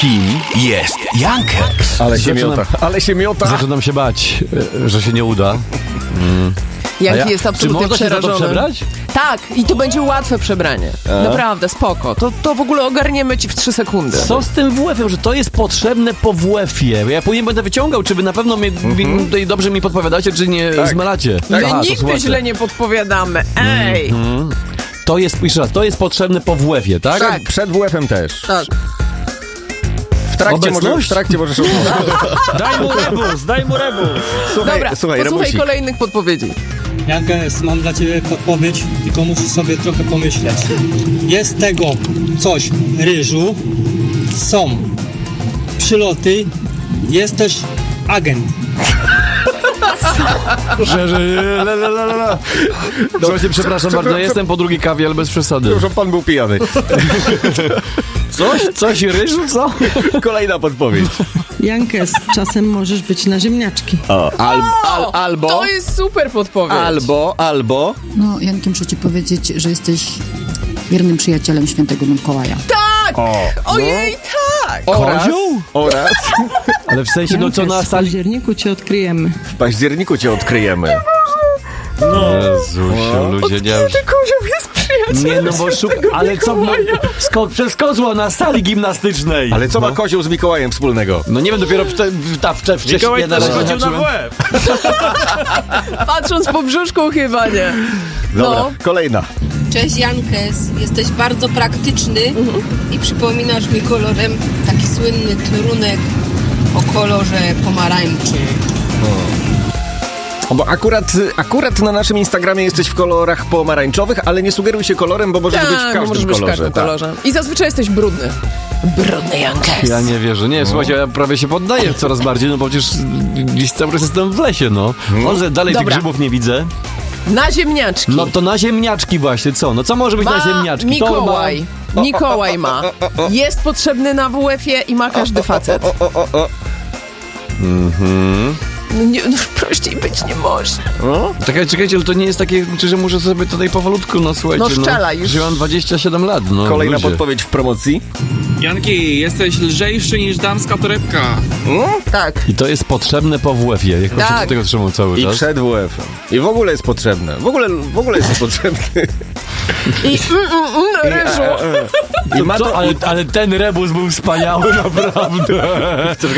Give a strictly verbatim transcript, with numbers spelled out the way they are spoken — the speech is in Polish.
Kim jest Jan Keks? Ale się miota, ale się miota. Zaczynam się bać, że się nie uda. Mm. Janki ja, jest absolutnie czy można przerażony. Się za to przebrać? Tak, i to będzie łatwe przebranie. A? Naprawdę, spoko. To, to w ogóle ogarniemy ci w trzy sekundy. Co z tym W F-em, że to jest potrzebne po W F-ie? Ja później będę wyciągał, czy wy na pewno mnie, mm-hmm. tutaj dobrze mi podpowiadacie, czy nie Tak. zmylacie. My Aha, to nigdy słuchajcie. źle nie podpowiadamy. Ej! Mm-hmm. To jest, jeszcze raz, to jest potrzebne po W F-ie, tak? Tak. Przed W F-em też. Tak. W trakcie, Obecność? może, w trakcie możesz odmówić. Daj mu rebus, daj mu rebus. Słuchaj, Dobra, słuchaj, posłuchaj rebusik. kolejnych podpowiedzi. Jankes, mam dla ciebie podpowiedź, tylko musisz sobie trochę pomyśleć. Jest tego coś ryżu, są przyloty, jest też agent. Że, że, la, la, la, la. Słuchajcie, przepraszam bardzo, ja jestem po drugiej kawie, ale bez przesady. Już pan był pijany. Coś? Coś ryżu, co? Kolejna podpowiedź. Jankes, czasem możesz być na ziemniaczki. O, al, al, albo, To jest super podpowiedź. albo, albo... No, Jankiem muszę ci powiedzieć, że jesteś wiernym przyjacielem świętego Mikołaja. Tak! O, Ojej, tak! oraz, Kozioł? oraz Ale w sensie, no co na Jankes, w sali... październiku cię odkryjemy. w październiku cię odkryjemy. Jezusiu, ludzie, nie wiem. Ty kozioł jest przyjacielem Nie, no bo szuka... Ale co, no, sko- przez kozła na sali gimnastycznej. Ale co no. ma kozioł z Mikołajem wspólnego? No nie wiem, dopiero w te, w ta, w te, wcześniej... Mikołaj ja na też razie chodził na zacząłem- W F. Patrząc po brzuszku chyba nie. Dobra, No. kolejna. Cześć Jankes, jesteś bardzo praktyczny i przypominasz mi kolorem taki słynny trunek o kolorze pomarańczy. O, bo akurat, akurat na naszym Instagramie jesteś w kolorach pomarańczowych, ale nie sugeruj się kolorem, bo możesz być w Tak, każdym możesz być w kolorze. każdym tak. kolorze. I zazwyczaj jesteś brudny. Brudny Jankes. Ja nie wierzę. Nie, słuchajcie, ja prawie się poddaję coraz bardziej, no bo przecież gdzieś cały czas jestem w lesie, no. Może dalej tych Dobra. grzybów nie widzę. Na ziemniaczki. No to na ziemniaczki właśnie, co? No co może być ma na ziemniaczki? Mikołaj. To Mikołaj ma. Jest potrzebny na W F-ie i ma każdy facet. O, o, o, o. Mhm. No, nie, no prościej być nie może. O? Czekaj, czekajcie, ale to nie jest takie, że muszę sobie tutaj powolutku, no słuchajcie. No szczelaj już. Że mam dwadzieścia siedem lat, no. Kolejna ludzie. podpowiedź w promocji. Janki, jesteś lżejszy niż damska torebka. Tak. I to jest potrzebne po W F-ie. Jak Tak. się do tego trzymał cały I czas. przed W F-em. I w ogóle jest potrzebne. W ogóle, w ogóle jest potrzebny. I mm, mm, mm, ryżu. I ma Co? to, Ale, ale ten rebus był wspaniały, naprawdę.